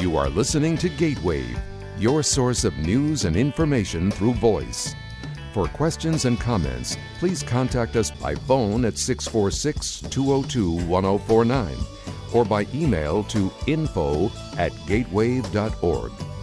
You are listening to Gatewave, your source of news and information through voice. For questions and comments, please contact us by phone at 646-202-1049 or by email to info@gatewave.org.